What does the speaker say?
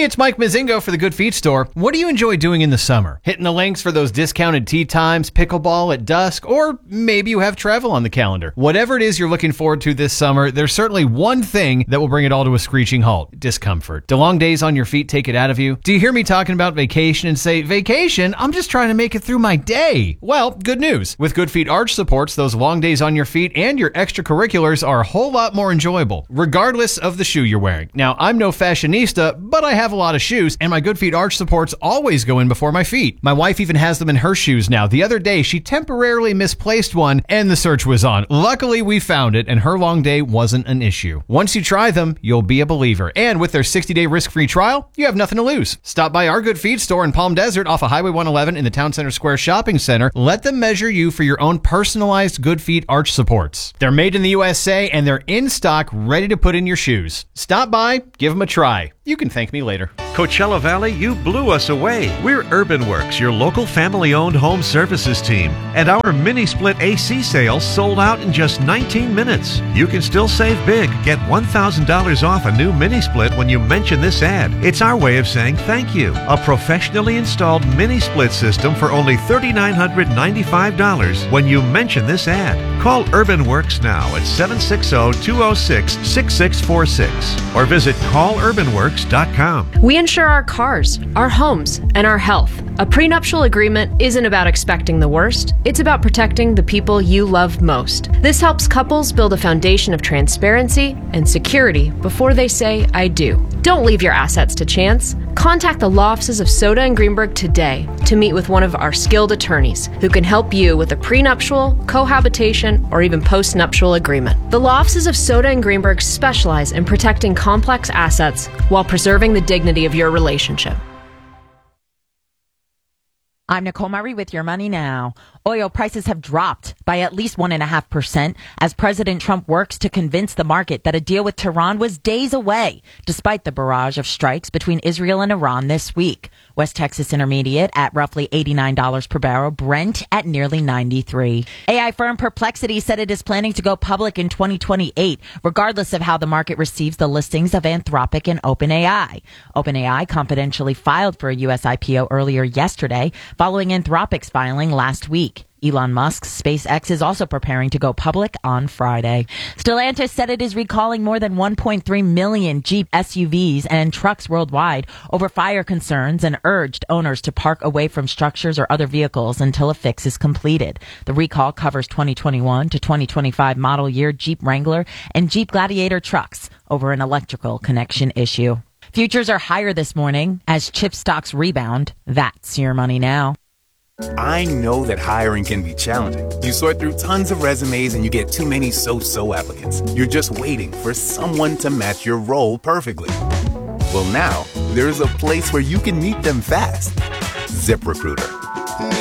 it's Mike Mazingo for the Good Feet Store. What do you enjoy doing in the summer? Hitting the links for those discounted tea times, pickleball at dusk, or maybe you have travel on the calendar. Whatever it is you're looking forward to this summer, there's certainly one thing that will bring it all to a screeching halt: discomfort. Do long days on your feet take it out of you? Do you hear me talking about vacation and say, vacation? I'm just trying to make it through my day. Well, good news. With Good Feet Arch Supports, those long days on your feet and your extracurriculars are a whole lot more enjoyable, regardless of the shoe you're wearing. Now, I'm no fashionista, but I have a lot of shoes, and my Good Feet Arch Supports always go in before my feet. My wife even has them in her shoes now. The other day, she temporarily misplaced one, and the search was on. Luckily, we found it, and her long day wasn't an issue. Once you try them, you'll be a believer. And with their 60-day risk-free trial, you have nothing to lose. Stop by our Good Feet store in Palm Desert off of Highway 111 in the Town Center Square Shopping Center. Let them measure you for your own personalized Good Feet Arch Supports. They're made in the USA, and they're in stock, ready to put in your shoes. Stop by, give them a try. You can thank me later. Coachella Valley, you blew us away. We're UrbanWorks, your local family-owned home services team. And our mini-split AC sales sold out in just 19 minutes. You can still save big. Get $1,000 off a new mini-split when you mention this ad. It's our way of saying thank you. A professionally installed mini-split system for only $3,995 when you mention this ad. Call UrbanWorks now at 760-206-6646 or visit callurbanworks.com. We insure our cars, our homes, and our health. A prenuptial agreement isn't about expecting the worst. It's about protecting the people you love most. This helps couples build a foundation of transparency and security before they say, I do. Don't leave your assets to chance. Contact the law offices of Soda and Greenberg today to meet with one of our skilled attorneys who can help you with a prenuptial, cohabitation, or even postnuptial agreement. The law offices of Soda and Greenberg specialize in protecting complex assets while preserving the dignity of your relationship. I'm Nicole Murray with Your Money Now. Oil prices have dropped by at least 1.5% as President Trump works to convince the market that a deal with Tehran was days away, despite the barrage of strikes between Israel and Iran this week. West Texas Intermediate at roughly $89 per barrel, Brent at nearly $93. AI firm Perplexity said it is planning to go public in 2028, regardless of how the market receives the listings of Anthropic and OpenAI. OpenAI confidentially filed for a U.S. IPO earlier yesterday, following Anthropic's filing last week. Elon Musk's SpaceX is also preparing to go public on Friday. Stellantis said it is recalling more than 1.3 million Jeep SUVs and trucks worldwide over fire concerns and urged owners to park away from structures or other vehicles until a fix is completed. The recall covers 2021 to 2025 model year Jeep Wrangler and Jeep Gladiator trucks over an electrical connection issue. Futures are higher this morning as chip stocks rebound. That's Your Money Now. I know that hiring can be challenging. You sort through tons of resumes and you get too many so-so applicants. You're just waiting for someone to match your role perfectly. Well, now there's a place where you can meet them fast. ZipRecruiter.